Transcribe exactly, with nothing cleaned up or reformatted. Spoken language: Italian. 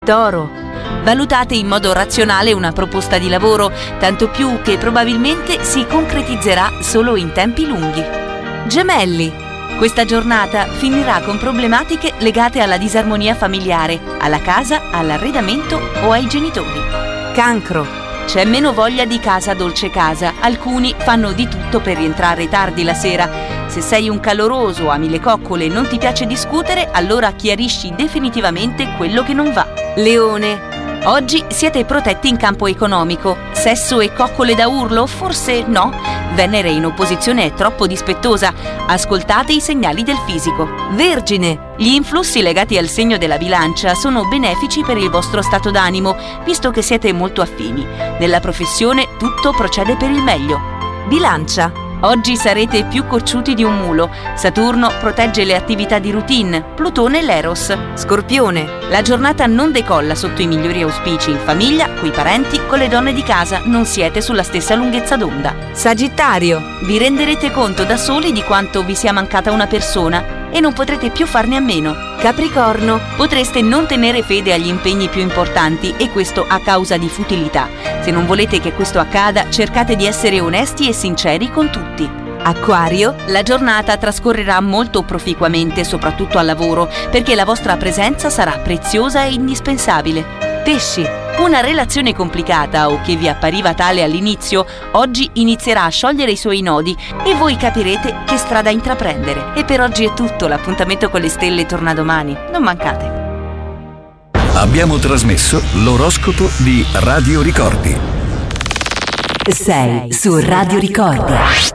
Toro. Valutate in modo razionale una proposta di lavoro, tanto più che probabilmente si concretizzerà solo in tempi lunghi. Gemelli. Questa giornata finirà con problematiche legate alla disarmonia familiare, alla casa, all'arredamento o ai genitori. Cancro. C'è meno voglia di casa dolce casa, alcuni fanno di tutto per rientrare tardi la sera. Se sei un caloroso, ami le coccole e non ti piace discutere, allora chiarisci definitivamente quello che non va. Leone. Oggi siete protetti in campo economico. Sesso e coccole da urlo? Forse no. Venere in opposizione è troppo dispettosa. Ascoltate i segnali del fisico. Vergine. Gli influssi legati al segno della bilancia sono benefici per il vostro stato d'animo, visto che siete molto affini. Nella professione tutto procede per il meglio. Bilancia. Oggi sarete più cocciuti di un mulo. Saturno protegge le attività di routine, Plutone l'eros. Scorpione. La giornata non decolla sotto i migliori auspici in famiglia, coi parenti, con le donne di casa, non siete sulla stessa lunghezza d'onda. Sagittario. Vi renderete conto da soli di quanto vi sia mancata una persona e non potrete più farne a meno. Capricorno. Potreste non tenere fede agli impegni più importanti e questo a causa di futilità. Se non volete che questo accada, cercate di essere onesti e sinceri con tutti. Acquario. La giornata trascorrerà molto proficuamente, soprattutto al lavoro, perché la vostra presenza sarà preziosa e indispensabile. Pesci. Una relazione complicata o che vi appariva tale all'inizio, oggi inizierà a sciogliere i suoi nodi e voi capirete che strada intraprendere. E per oggi è tutto, l'appuntamento con le stelle torna domani. Non mancate. Abbiamo trasmesso l'oroscopo di Radio Ricordi. Sei su Radio Ricordi.